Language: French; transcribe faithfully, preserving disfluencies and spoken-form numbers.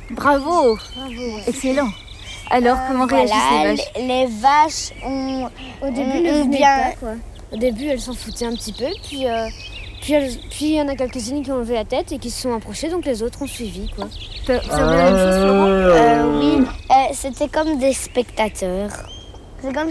Bravo. Bravo. Excellent. Alors, Euh, comment voilà, réagissent les vaches? les, les vaches ont, Au début, ont- elles ont venaient bien... pas, quoi. Au début, elles s'en foutaient un petit peu, puis euh, puis elles- puis il y en a quelques-unes qui ont levé la tête et qui se sont approchées, donc les autres ont suivi, quoi. Ça ça veut la même chose, Florent? Euh, oui, euh, c'était comme des spectateurs. C'est comme